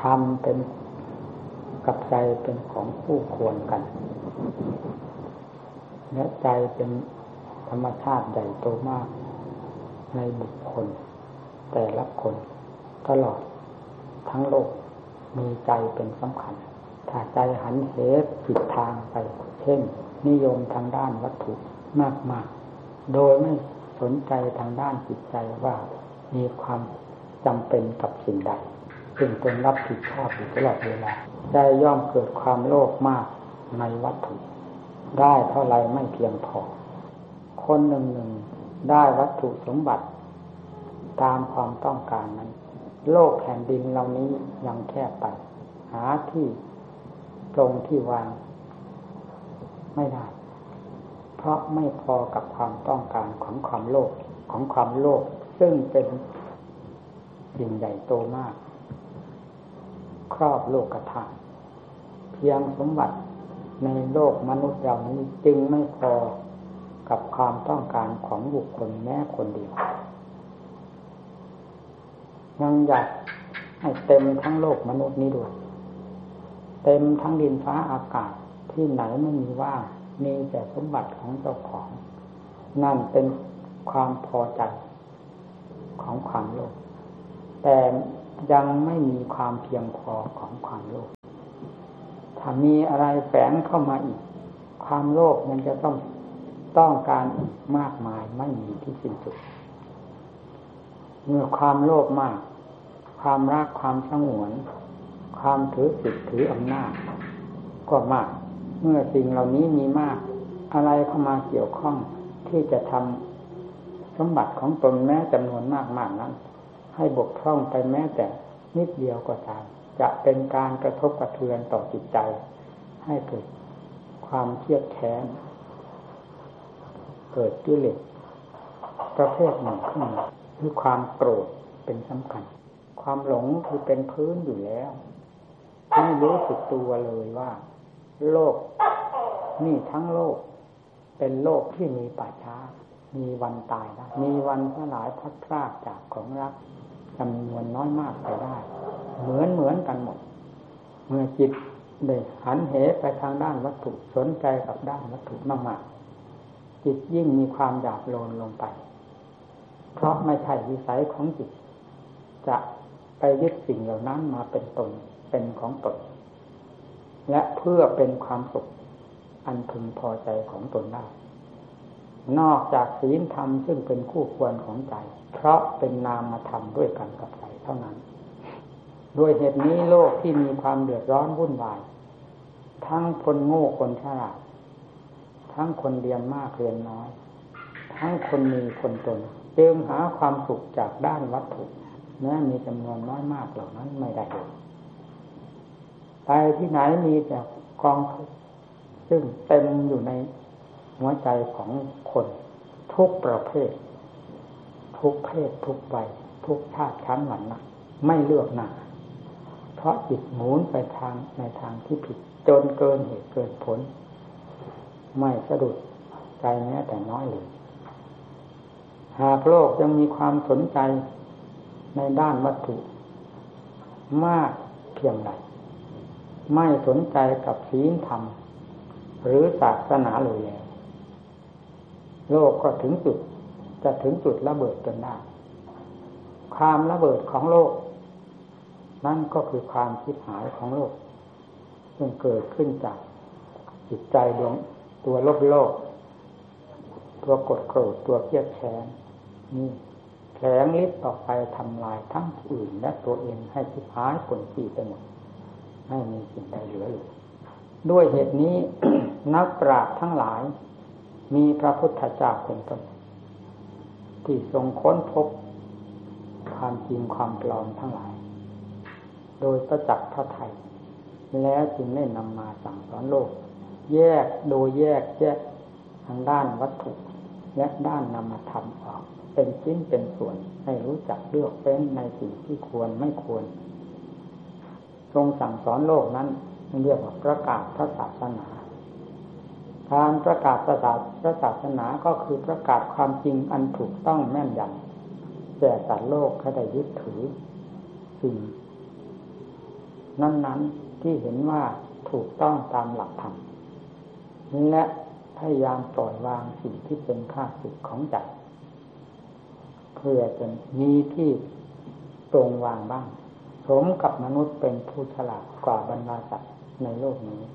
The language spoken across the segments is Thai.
รมเป็นกับใจเป็นของคู่ควรกันและใจเป็นธรรมชาติใหญ่โตมากในบุคคลแต่ละคนตลอดทั้งโลกมีใจเป็นสำคัญถ้าใจหันเหผิดทางไปเช่นนิยมทางด้านวัตถุมากๆโดยไม่สนใจทางด้านจิตใจว่ามีความจำเป็นกับสิ่งใดซึ่งตนรับผิดชอบอยู่ตลอดเวลาใจย่อมเกิดความโลภมากในวัตถุได้เท่าไรไม่เพียงพอคนหนึ่งได้วัตถุสมบัติตามความต้องการนั้นโลกแผ่นดินเหล่านี้ยังแคบไปหาที่ตรงที่วางไม่ได้เพราะไม่พอกับความต้องการของความโลภซึ่งเป็นสิ่งใหญ่โตมากครอบโลกธาตุเพียงสมบัติในโลกมนุษย์เรานี้จึงไม่พอกับความต้องการของบุคคลแม้คนเดียวยังอยากให้เต็มทั้งโลกมนุษย์นี้ด้วยเต็มทั้งดินฟ้าอากาศที่ไหนไม่มีว่างมีแต่สมบัติของเจ้าของนั่นเป็นความพอใจของความโลภแต่ยังไม่มีความเพียงพอของความโลภถ้ามีอะไรแฝงเข้ามาอีกความโลภมันจะต้องการอีกมากมายไม่มีที่สิ้นสุดเมื่อความโลภมากความรักความสงวนความถือสิทธิถืออำนาจก็มากเมื่อสิ่งเหล่านี้มีมากอะไรเข้ามาเกี่ยวข้องที่จะทำสมบัติของตนแม้จำนวนมากๆนั้นให้บกพร่องไปแม้แต่นิดเดียวก็ตามจะเป็นการกระทบกระเทือนต่อจิตใจให้เกิดความเครียดแค้นเกิดกิเลสประเภทหนึ่งขึ้นมาคือความโกรธเป็นสำคัญความหลงคือเป็นพื้นอยู่แล้วไม่รู้สึกตัวเลยว่าโลกนี่ทั้งโลกเป็นโลกที่มีป่าช้ามีวันตายได้มีวันสลายพัดพรากจากของรักจำนวนน้อยมากไปได้เหมือนกันหมดเมื่อจิตได้หันเหไปทางด้านวัตถุสนใจกับด้านวัตถุมากๆจิตยิ่งมีความหยาบโลนลงไปเพราะไม่ใช่วิสัยของจิตจะไปยึดสิ่งเหล่านั้นมาเป็นตนเป็นของตนและเพื่อเป็นความสุขอันพึงพอใจของตนได้นอกจากศีลธรรมซึ่งเป็นคู่ควรของใจเพราะเป็นนามธรรมด้วยกันกับใจเท่านั้นด้วยเหตุนี้โลกที่มีความเดือดร้อนวุ่นวายทั้งคนโง่คนฉลาดทั้งคนเรียนมากเรียนน้อยทั้งคนมีคนจนจึงหาความสุขจากด้านวัตถุแม้มีจำนวนน้อยมากเหล่านั้นไม่ได้ไปที่ไหนมีแต่กองทุกข์ซึ่งเต็มอยู่ในหัวใจของคนทุกประเภททุกเพศทุกวัยทุกชาติชั้นวรรณะไม่เลือกหน้าเพราะจิตหมุนไปในทางที่ผิดจนเกินเหตุเกินผลไม่สะดุดใจแม้แต่น้อยเลยหากโลกยังมีความสนใจในด้านวัตถุมากเพียงใดไม่สนใจกับศีลธรรมหรือศาสนาเลยแล้วโลกก็ถึงจุดระเบิดจนได้ความระเบิดของโลกนั่นก็คือความชิบหายของโลกซึ่งเกิดขึ้นจากจิตใจดวงตัวโลภตัวกดโกรธตัวเครียดแค้นนี่แผลงฤทธิ์ออกไปทำลายทั้งผู้อื่นและตัวเองให้ชิบหายผลปีไปหมดไม่มีสิ่งใดเหลือเลยด้วยเหตุนี้ นักปราชญ์ทั้งหลายมีพระพุทธเจ้าเป็นต้นที่ทรงค้นพบความจริงความปลอมทั้งหลายโดยประจักษ์พระทัยแล้วจึงได้นำมาสั่งสอนโลกแยกทางด้านวัตถุและด้านนามธรรมออกเป็นชิ้นเป็นส่วนให้รู้จักเลือกเฟ้นในสิ่งที่ควรไม่ควรทรงสั่งสอนโลกนั้นเรียกว่าประกาศพระศาสนาการประกาศพระศาสนาก็คือประกาศความจริงอันถูกต้องแม่นยำแก่สัตว์โลกให้ได้ยึดถือสิ่งนั้นๆที่เห็นว่าถูกต้องตามหลักธรรมและพยายามปล่อยวางสิ่งที่เป็นข้าศึกของใจเพื่อจะมีที่ตรงวางบ้างสมกับมนุษย์เป็นผู้ฉลาดกว่าบรรดาสัตว์ในโลกนี้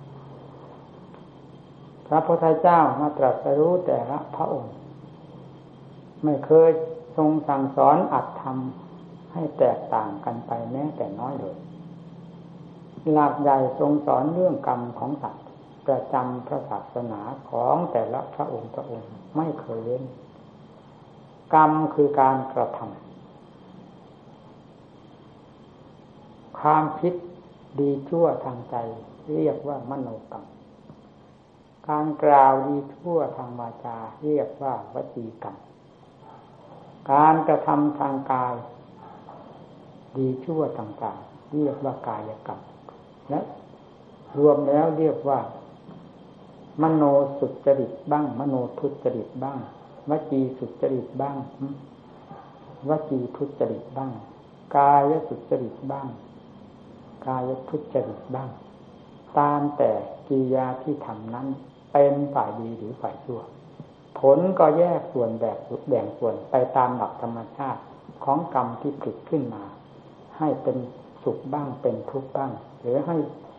พระพุทธเจ้ามาตรัสรู้แต่ละพระองค์ไม่เคยทรงสั่งสอนอัตธรรมให้แตกต่างกันไปแม้แต่น้อยเลยหลักใหญ่ทรงสอนเรื่องกรรมของสัตว์ประจำพระศาสนาของแต่ละพระองค์ไม่เคยเว้นกรรมคือการกระทำความคิดดีชั่วทางใจเรียกว่ามโนกรรมการกล่าวดีชั่วทางวาจาเรียกว่าวจีกรรมการกระทำทางกายดีชั่วต่างๆเรียกว่ากายกรรมและรวมแล้วเรียกว่ามโนสุจริตบ้างมโนทุจริตบ้างวจีสุจริตบ้างวจีทุจริตบ้างกายสุจริตบ้างกายทุจริตบ้างตามแต่กิริยาที่ทำนั้นเป็นฝ่ายดีหรือฝ่ายชั่วผลก็แยกส่วนแบ่งส่วนไปตามหลักธรรมชาติของกรรมที่ผลิตขึ้นมาให้เป็นสุขบ้างเป็นทุกข์บ้างหรือให้